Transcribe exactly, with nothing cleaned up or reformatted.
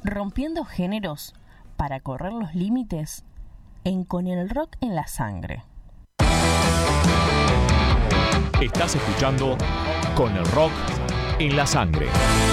Rompiendo géneros para correr los límites en Con el Rock en la Sangre. Estás escuchando Con el Rock en la Sangre.